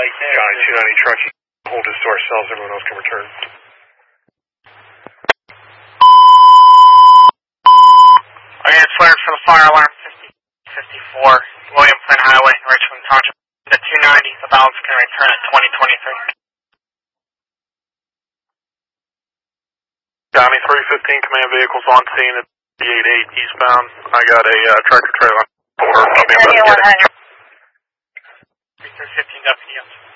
right there. Johnny 290 truck, hold this to ourselves, everyone else can return. It's flared for the fire alarm 5054, William Flynn Highway, Richmond Township. The 290, the balance can return at 2023. Johnny 315, command vehicles on scene at 88 eastbound. I got a tractor trailer. I'll be about to get it. 315 WDS.